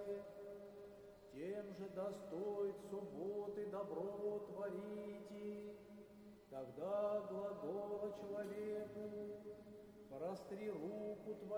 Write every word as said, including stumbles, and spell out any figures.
человек, тем же достоит субботы добро творите. Тогда глагола человеку: простри руку твою,